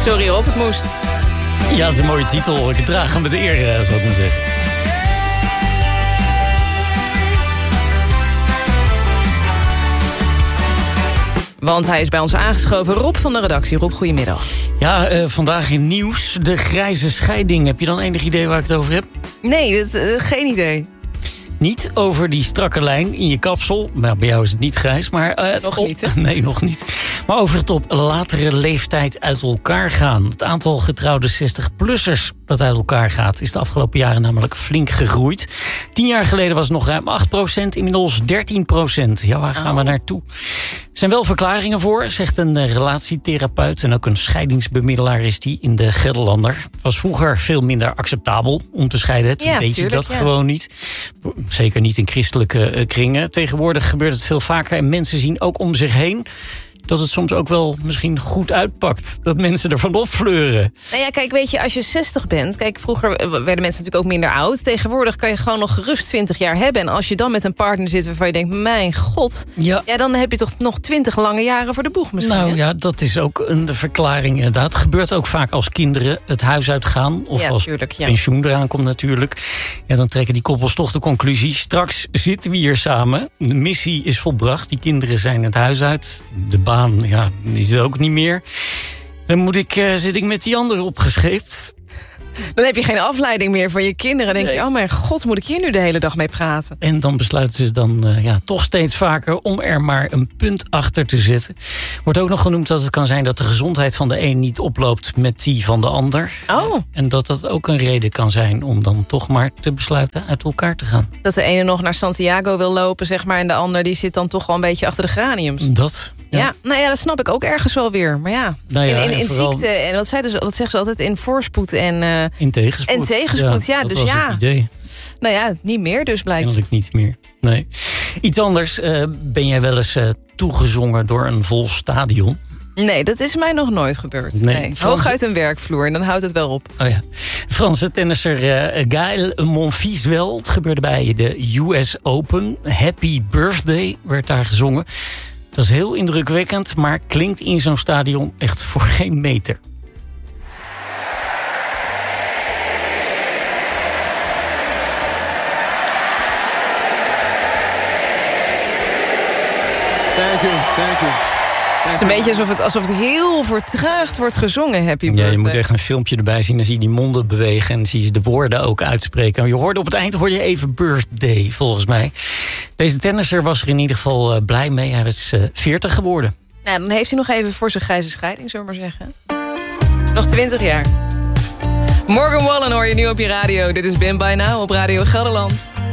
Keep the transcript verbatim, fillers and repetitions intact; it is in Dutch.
Sorry Rob, het moest. Ja, dat is een mooie titel. Ik draag hem met de eer, zou ik maar zeggen. Want hij is bij ons aangeschoven. Rob van de redactie. Rob, goedemiddag. Ja, uh, vandaag in nieuws. De grijze scheiding. Heb je dan enig idee waar ik het over heb? Nee, dat, uh, geen idee. Niet over die strakke lijn in je kapsel. Nou, bij jou is het niet grijs, maar... Uh, nog op, niet, hè? Nee, nog niet. Maar over het op latere leeftijd uit elkaar gaan. Het aantal getrouwde zestig-plussers dat uit elkaar gaat... is de afgelopen jaren namelijk flink gegroeid. Tien jaar geleden was het nog ruim acht procent, inmiddels dertien procent. Ja, waar gaan oh. we naartoe? Er zijn wel verklaringen voor, zegt een relatietherapeut... en ook een scheidingsbemiddelaar is die in de Gelderlander. Het was vroeger veel minder acceptabel om te scheiden. Toen ja, deed tuurlijk, je dat ja. gewoon niet. Zeker niet in christelijke kringen. Tegenwoordig gebeurt het veel vaker en mensen zien ook om zich heen... dat het soms ook wel misschien goed uitpakt. Dat mensen ervan opfleuren. Nou ja, kijk, weet je, als je zestig bent... Kijk, vroeger werden mensen natuurlijk ook minder oud. Tegenwoordig kan je gewoon nog gerust twintig jaar hebben. En als je dan met een partner zit waarvan je denkt... mijn god, ja. ja dan heb je toch nog twintig lange jaren voor de boeg misschien. Nou hè? ja, dat is ook een verklaring inderdaad. Het gebeurt ook vaak als kinderen het huis uitgaan. Of ja, als tuurlijk, ja. pensioen eraan komt natuurlijk. Ja, dan trekken die koppels toch de conclusie... straks zitten we hier samen. De missie is volbracht. Die kinderen zijn het huis uit. De baan, ja... die is er ook niet meer. Dan moet ik, uh, zit ik met die andere opgescheept. Dan heb je geen afleiding meer van je kinderen. Dan denk nee. je, oh mijn god, moet ik hier nu de hele dag mee praten? En dan besluiten ze dan uh, ja, toch steeds vaker om er maar een punt achter te zetten. Wordt ook nog genoemd dat het kan zijn dat de gezondheid van de een niet oploopt met die van de ander. Oh. En dat dat ook een reden kan zijn om dan toch maar te besluiten uit elkaar te gaan. Dat de ene nog naar Santiago wil lopen, zeg maar, en de ander die zit dan toch wel een beetje achter de graniums. Dat... Ja. ja, nou ja, dat snap ik ook ergens wel weer. Maar ja, nou ja in, in, in en vooral... ziekte, en wat, zeiden ze, wat zeggen ze altijd, in voorspoed en... Uh, in tegenspoed. En tegenspoed, ja, ja dat dus was ja. Het idee. Nou ja, niet meer dus blijkt. Eigenlijk niet meer, nee. Iets anders, uh, ben jij wel eens uh, toegezongen door een vol stadion? Nee, dat is mij nog nooit gebeurd. Nee, nee. Franse... Hooguit een werkvloer en dan houdt het wel op. Oh ja. Franse tennisser uh, Gaël Monfils wel. Het gebeurde bij de U S Open. Happy Birthday werd daar gezongen. Dat is heel indrukwekkend, maar klinkt in zo'n stadion echt voor geen meter. Thank you, thank you. Het is een beetje alsof het, alsof het heel vertraagd wordt gezongen, Happy Birthday. Ja, je moet echt een filmpje erbij zien. Dan zie je die monden bewegen en zie je de woorden ook uitspreken. Je hoorde op het eind hoor je even birthday, volgens mij. Deze tennisser was er in ieder geval blij mee. Hij was uh, veertig geworden. Nou, dan heeft hij nog even voor zijn grijze scheiding, zullen we maar zeggen. Nog twintig jaar. Morgan Wallen hoor je nu op je radio. Dit is Ben By Now op Radio Gelderland.